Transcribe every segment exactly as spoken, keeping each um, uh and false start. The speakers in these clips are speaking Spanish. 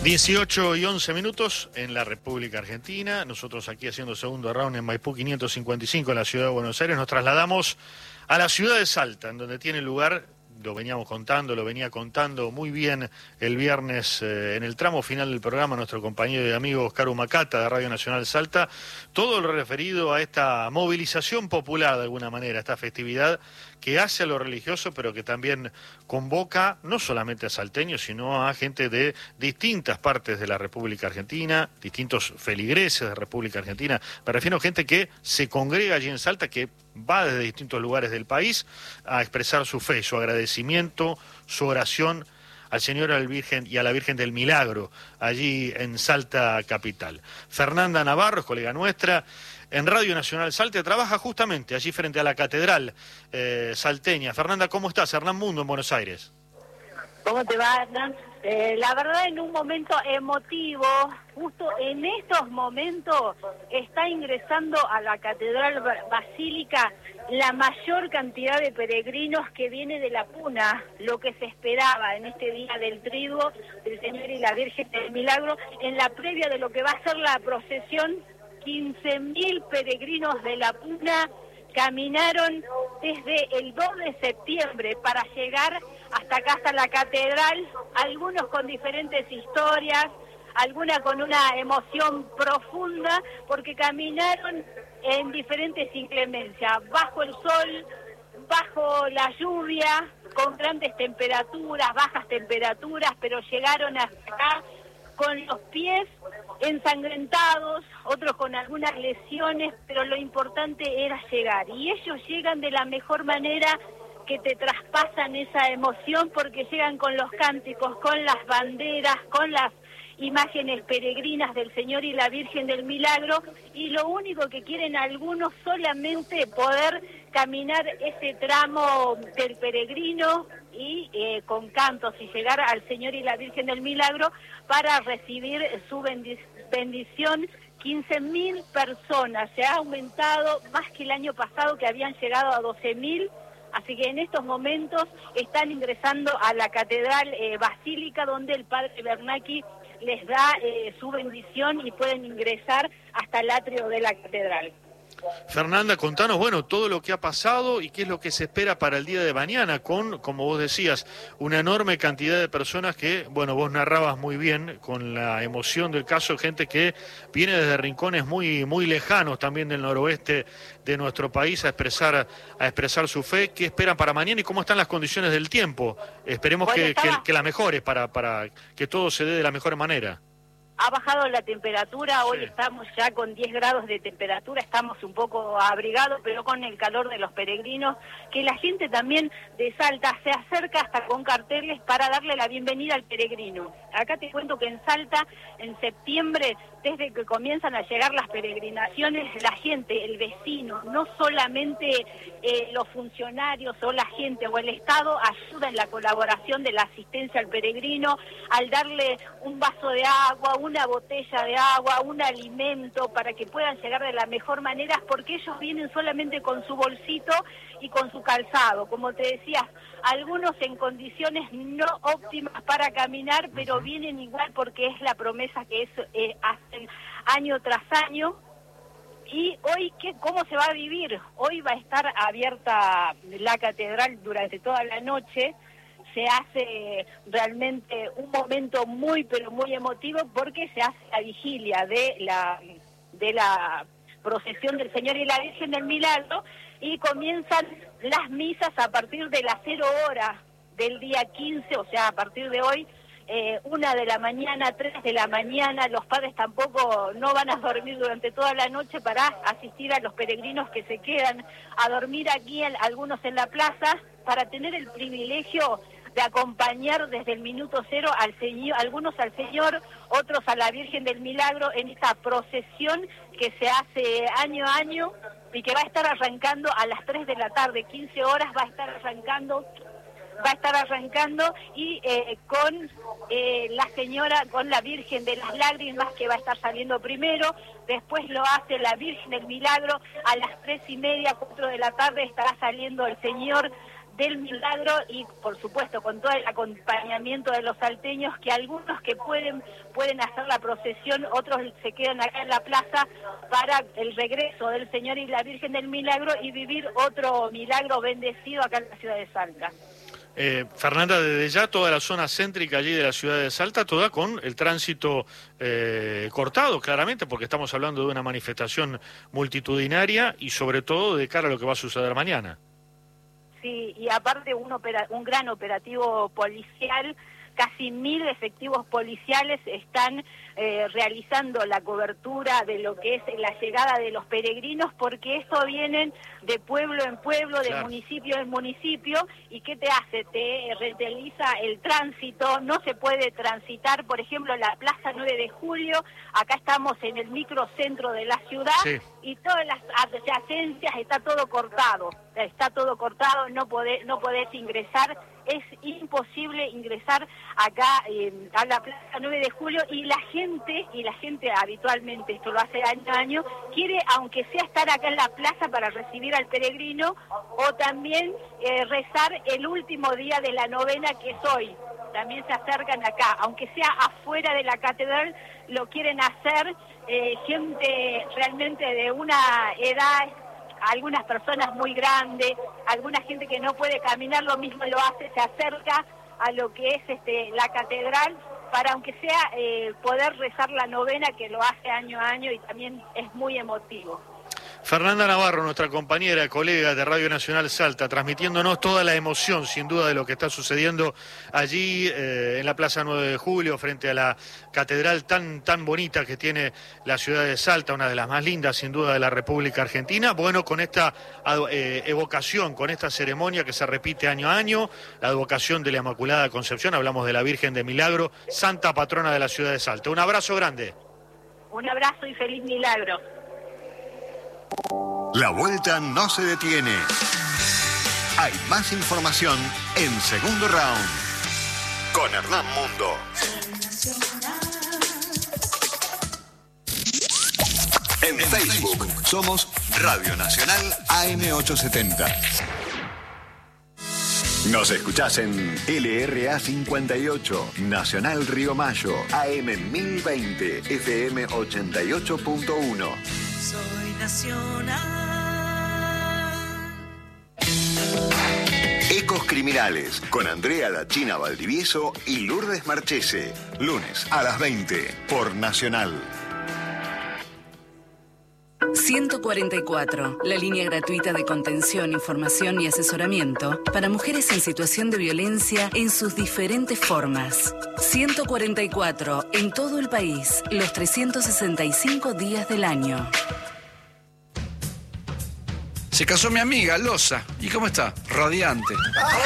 dieciocho y once minutos en la República Argentina. Nosotros aquí haciendo segundo round en Maipú quinientos cincuenta y cinco en la ciudad de Buenos Aires. Nos trasladamos a la ciudad de Salta, en donde tiene lugar, lo veníamos contando, lo venía contando muy bien el viernes eh, en el tramo final del programa nuestro compañero y amigo Oscar Humacata de Radio Nacional Salta, todo lo referido a esta movilización popular de alguna manera, esta festividad que hace a lo religioso, pero que también convoca no solamente a salteños, sino a gente de distintas partes de la República Argentina, distintos feligreses de la República Argentina. Me refiero a gente que se congrega allí en Salta, que va desde distintos lugares del país a expresar su fe, su agradecimiento, su oración al Señor, al Virgen y a la Virgen del Milagro, allí en Salta capital. Fernanda Navarro, es colega nuestra, en Radio Nacional Salta, trabaja justamente allí frente a la catedral eh, salteña. Fernanda, ¿cómo estás? Hernán Mundo, en Buenos Aires. ¿Cómo te va, Hernán? Eh, la verdad, en un momento emotivo, justo en estos momentos, está ingresando a la Catedral Basílica la mayor cantidad de peregrinos que viene de la Puna, lo que se esperaba en este día del Triduo del Señor y la Virgen del Milagro, en la previa de lo que va a ser la procesión. quince mil peregrinos de la Puna caminaron desde el dos de septiembre para llegar hasta acá, hasta la catedral, algunos con diferentes historias, algunas con una emoción profunda, porque caminaron en diferentes inclemencias, bajo el sol, bajo la lluvia, con grandes temperaturas, bajas temperaturas, pero llegaron hasta acá con los pies ensangrentados, otros con algunas lesiones, pero lo importante era llegar. Y ellos llegan de la mejor manera, que te traspasan esa emoción, porque llegan con los cánticos, con las banderas, con las imágenes peregrinas del Señor y la Virgen del Milagro, y lo único que quieren algunos solamente poder caminar ese tramo del peregrino y eh, con cantos y llegar al Señor y la Virgen del Milagro para recibir su bendic bendición. quince mil personas, se ha aumentado más que el año pasado, que habían llegado a doce mil, así que en estos momentos están ingresando a la Catedral eh, Basílica, donde el Padre Bernacchi les da eh, su bendición y pueden ingresar hasta el atrio de la catedral. Fernanda, contanos, bueno, todo lo que ha pasado y qué es lo que se espera para el día de mañana, con, como vos decías, una enorme cantidad de personas que, bueno, vos narrabas muy bien, con la emoción del caso, gente que viene desde rincones muy, muy lejanos también del noroeste de nuestro país a expresar, a expresar su fe. ¿Qué esperan para mañana y cómo están las condiciones del tiempo? Esperemos bueno, que, estaba... que, que las mejores, para, para que todo se dé de la mejor manera. Ha bajado la temperatura, hoy sí. Estamos ya con diez grados de temperatura, estamos un poco abrigados, pero con el calor de los peregrinos, que la gente también de Salta se acerca hasta con carteles para darle la bienvenida al peregrino. Acá te cuento que en Salta, en septiembre, desde que comienzan a llegar las peregrinaciones, la gente, el vecino, no solamente eh, los funcionarios o la gente o el Estado, ayuda en la colaboración de la asistencia al peregrino, al darle un vaso de agua, una botella de agua, un alimento, para que puedan llegar de la mejor manera, porque ellos vienen solamente con su bolsito y con su calzado, como te decía, algunos en condiciones no óptimas para caminar, pero vienen igual porque es la promesa que es, eh, hacen año tras año. Y hoy, ¿qué, ¿cómo se va a vivir? Hoy va a estar abierta la catedral durante toda la noche. Se hace realmente un momento muy, pero muy emotivo, porque se hace la vigilia de la, de la procesión del Señor y la Virgen del Milagro, y comienzan las misas a partir de las cero horas del día quince, o sea, a partir de hoy, eh, una de la mañana, tres de la mañana. Los padres tampoco no van a dormir durante toda la noche para asistir a los peregrinos que se quedan a dormir aquí, algunos en la plaza, para tener el privilegio de acompañar desde el minuto cero al Señor, algunos al Señor, otros a la Virgen del Milagro, en esta procesión que se hace año a año y que va a estar arrancando a las tres de la tarde, quince horas va a estar arrancando, va a estar arrancando y eh, con eh, la señora, con la Virgen de las Lágrimas, que va a estar saliendo primero, después lo hace la Virgen del Milagro, a las tres y media, cuatro de la tarde estará saliendo el Señor del Milagro y por supuesto con todo el acompañamiento de los salteños, que algunos que pueden pueden hacer la procesión, otros se quedan acá en la plaza para el regreso del Señor y la Virgen del Milagro y vivir otro milagro bendecido acá en la ciudad de Salta. Eh, Fernanda, desde ya toda la zona céntrica allí de la ciudad de Salta, toda con el tránsito eh, cortado, claramente, porque estamos hablando de una manifestación multitudinaria y sobre todo de cara a lo que va a suceder mañana. Sí, y aparte un, opera, un gran operativo policial, casi mil efectivos policiales están eh, realizando la cobertura de lo que es la llegada de los peregrinos, porque esto vienen de pueblo en pueblo, de claro. municipio en municipio, y ¿qué te hace? Te reteliza el tránsito, no se puede transitar, por ejemplo, la Plaza nueve de julio, acá estamos en el microcentro de la ciudad, sí. y todas las adyacencias está todo cortado, está todo cortado, no podés, no podés ingresar, es imposible ingresar acá eh, a la Plaza nueve de julio, y la gente, y la gente habitualmente, esto lo hace año a año, quiere aunque sea estar acá en la plaza para recibir al peregrino, o también eh, rezar el último día de la novena, que es hoy. También se acercan acá, aunque sea afuera de la catedral, lo quieren hacer eh, gente realmente de una edad, algunas personas muy grandes, alguna gente que no puede caminar, lo mismo lo hace, se acerca a lo que es este la catedral para aunque sea eh, poder rezar la novena, que lo hace año a año y también es muy emotivo. Fernanda Navarro, nuestra compañera, colega de Radio Nacional Salta, transmitiéndonos toda la emoción, sin duda, de lo que está sucediendo allí eh, en la Plaza nueve de julio, frente a la catedral tan, tan bonita que tiene la ciudad de Salta, una de las más lindas, sin duda, de la República Argentina. Bueno, con esta eh, evocación, con esta ceremonia que se repite año a año, la evocación de la Inmaculada Concepción, hablamos de la Virgen de Milagro, santa patrona de la ciudad de Salta. Un abrazo grande. Un abrazo y feliz milagro. La vuelta no se detiene. Hay más información en Segundo Round con Hernán Mundo. En Facebook somos Radio Nacional A M ochocientos setenta. Nos escuchás en L R A cincuenta y ocho, Nacional Río Mayo, A M mil veinte, F M ochenta y ocho punto uno. Soy Nacional. Ecos Criminales, con Andrea La China Valdivieso y Lourdes Marchese. Lunes a las veinte, por Nacional. ciento cuarenta y cuatro, la línea gratuita de contención, información y asesoramiento para mujeres en situación de violencia en sus diferentes formas. ciento cuarenta y cuatro, en todo el país, los trescientos sesenta y cinco días del año. Se casó mi amiga, Loza. ¿Y cómo está? Radiante.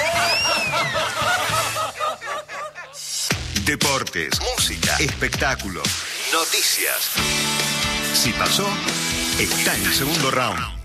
Deportes, música, espectáculos, noticias. Si pasó, está en Segundo Round.